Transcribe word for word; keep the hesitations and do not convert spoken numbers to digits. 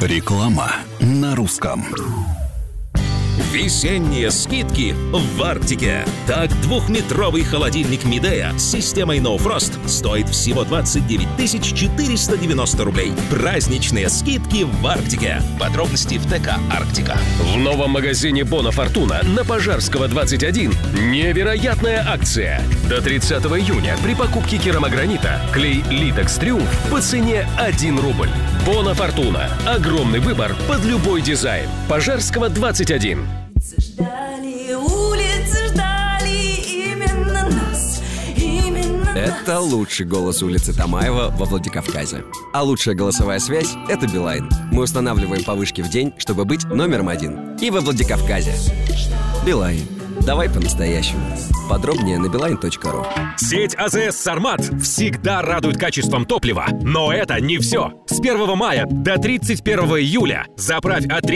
Реклама на русском. Весенние скидки в Арктике. Так, двухметровый холодильник Midea с системой No Frost стоит всего двадцать девять тысяч четыреста девяносто рублей. Праздничные скидки в Арктике. Подробности в ТК «Арктика». В новом магазине Бона Фортуна на Пожарского, двадцать один невероятная акция. До тридцатого июня при покупке керамогранита клей Litex Триумф по цене один рубль. Бона Фортуна. Огромный выбор под любой дизайн. Пожарского, двадцать один. Ждали, улицы ждали именно нас, именно Это нас. лучший голос улицы Тамаева во Владикавказе. А лучшая голосовая связь — это Билайн. Мы устанавливаем повышки в день, чтобы быть номером один. И во Владикавказе. Билайн. Давай по-настоящему. Подробнее на билайн точка ру. Сеть АЗС «Сармат» всегда радует качеством топлива. Но это не все. С первого мая до тридцать первого июля заправь от